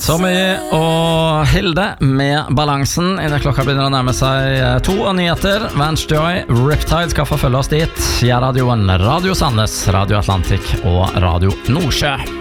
Så mye, og Hilde med balansen. Innen klokka begynner å nærme seg 2 og nyheter. Vance Joy, Riptide skal få følge oss dit. Jeg er radioen Radio Sandnes, Radio Atlantic og Radio Nordsjø.